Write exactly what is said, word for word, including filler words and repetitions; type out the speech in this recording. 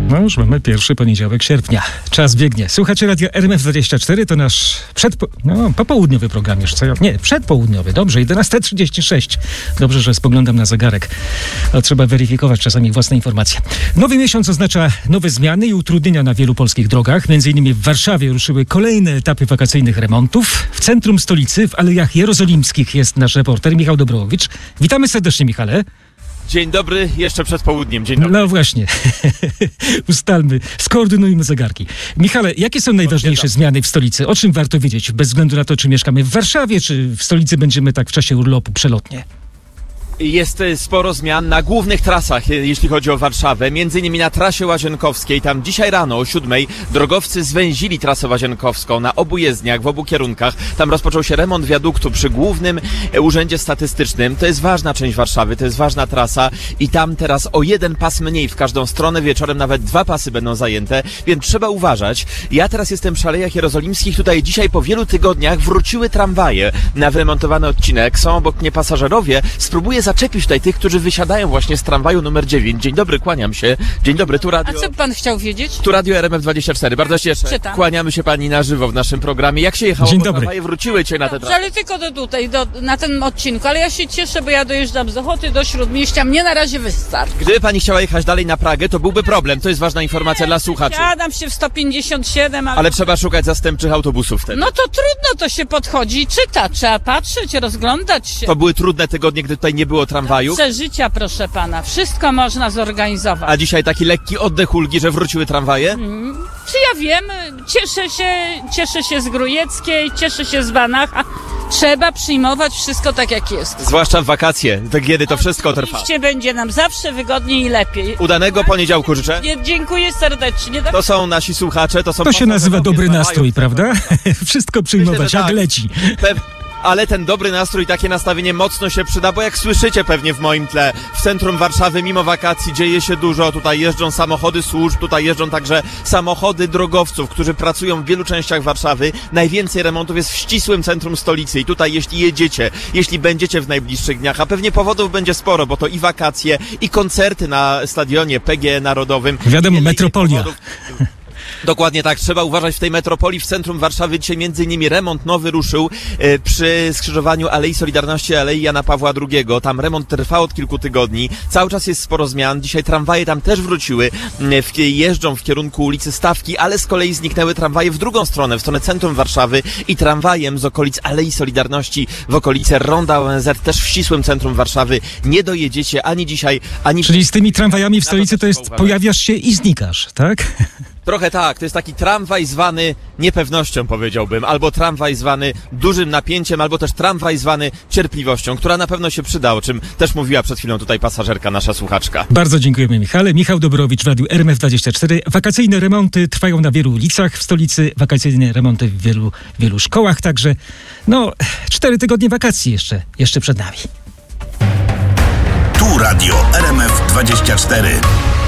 No już mamy pierwszy poniedziałek sierpnia. Czas biegnie. Słuchacie Radia R M F dwadzieścia cztery, to nasz przedpo... no, popołudniowy program już. Co ja... Nie, przedpołudniowy. Dobrze, jedenasta trzydzieści sześć. Dobrze, że spoglądam na zegarek. A trzeba weryfikować czasami własne informacje. Nowy miesiąc oznacza nowe zmiany i utrudnienia na wielu polskich drogach. Między innymi w Warszawie ruszyły kolejne etapy wakacyjnych remontów. W centrum stolicy, w Alejach Jerozolimskich jest nasz reporter Michał Dobrowicz. Witamy serdecznie, Michale. Dzień dobry, jeszcze przed południem. Dzień dobry. No właśnie. Ustalmy, skoordynujmy zegarki. Michale, jakie są najważniejsze zmiany w stolicy? O czym warto wiedzieć? Bez względu na to, czy mieszkamy w Warszawie, czy w stolicy będziemy tak w czasie urlopu przelotnie. Jest sporo zmian na głównych trasach, jeśli chodzi o Warszawę. Między innymi na trasie łazienkowskiej. Tam dzisiaj rano o siódmej drogowcy zwęzili trasę łazienkowską na obu jezdniach, w obu kierunkach. Tam rozpoczął się remont wiaduktu przy głównym urzędzie statystycznym. To jest ważna część Warszawy, to jest ważna trasa i tam teraz o jeden pas mniej w każdą stronę. Wieczorem nawet dwa pasy będą zajęte, więc trzeba uważać. Ja teraz jestem przy Alejach Jerozolimskich. Tutaj dzisiaj po wielu tygodniach wróciły tramwaje na wyremontowany odcinek. Są obok mnie pasażerowie. Spróbuję zaczepić tutaj tych, którzy wysiadają właśnie z tramwaju numer dziewięć. Dzień dobry, kłaniam się. Dzień dobry, tu radio... A co pan chciał wiedzieć? Tu radio R M F dwadzieścia cztery. Bardzo się cieszę. Czytam. Kłaniamy się pani na żywo w naszym programie. Jak się jechało? Dzień Bo dobry. tramwaje wróciły cię na te Dobrze, ale tylko do tutaj, do, na tym odcinku. Ale ja się cieszę, bo ja dojeżdżam z Ochoty do Śródmieścia. Mnie na razie wystarczy. Gdyby pani chciała jechać dalej na Pragę, to byłby problem. To jest ważna informacja dla słuchaczy. Siadam się w sto pięćdziesiąt siedem, ale... Ale trzeba szukać zastępczych autobusów wtedy. No to trudno, to się podchodzi i czyta. Trzeba patrzeć, rozglądać się. To były trudne tygodnie, gdy tutaj nie było tramwajów. Przeżycia, proszę pana. Wszystko można zorganizować. A dzisiaj taki lekki oddech ulgi, że wróciły tramwaje? Czy ja wiem? Cieszę się, cieszę się z Grujeckiej, cieszę się z Banacha. Trzeba przyjmować wszystko tak, jak jest. Zwłaszcza w wakacje, to kiedy to wszystko trwa. Oczywiście będzie nam zawsze wygodniej i lepiej. Udanego poniedziałku życzę. Nie, dziękuję serdecznie. To są nasi słuchacze, to są... To się nazywa dobry tramwaju. nastrój, prawda? Wszystko przyjmować, Myślę, że jak tak. leci. Pe- Ale ten dobry nastrój, takie nastawienie mocno się przyda, bo jak słyszycie pewnie w moim tle, w centrum Warszawy mimo wakacji dzieje się dużo. Tutaj jeżdżą samochody służb, tutaj jeżdżą także samochody drogowców, którzy pracują w wielu częściach Warszawy. Najwięcej remontów jest w ścisłym centrum stolicy i tutaj jeśli jedziecie, jeśli będziecie w najbliższych dniach, a pewnie powodów będzie sporo, bo to i wakacje, i koncerty na stadionie P G E Narodowym. Wiadomo, Wiele metropolia. powodów. Dokładnie tak, trzeba uważać w tej metropolii, w centrum Warszawy. Dzisiaj między innymi remont nowy ruszył e, przy skrzyżowaniu Alei Solidarności, Alei Jana Pawła drugiego. Tam remont trwa od kilku tygodni. Cały czas jest sporo zmian. Dzisiaj tramwaje tam też wróciły. E, w, jeżdżą w kierunku ulicy Stawki, ale z kolei zniknęły tramwaje w drugą stronę, w stronę centrum Warszawy i tramwajem z okolic Alei Solidarności w okolice Ronda O N Z, też w ścisłym centrum Warszawy. Nie dojedziecie ani dzisiaj, ani... Czyli z tymi tramwajami w Na to stolicy też to jest trzeba uważać. pojawiasz się i znikasz, tak? Trochę tak, to jest taki tramwaj zwany niepewnością, powiedziałbym, albo tramwaj zwany dużym napięciem, albo też tramwaj zwany cierpliwością, która na pewno się przyda, o czym też mówiła przed chwilą tutaj pasażerka, nasza słuchaczka. Bardzo dziękujemy, Michale. Michał Dobrowicz w Radiu R M F dwadzieścia cztery. Wakacyjne remonty trwają na wielu ulicach w stolicy, wakacyjne remonty w wielu, wielu szkołach, także no, cztery tygodnie wakacji jeszcze, jeszcze przed nami. Tu Radio R M F dwadzieścia cztery.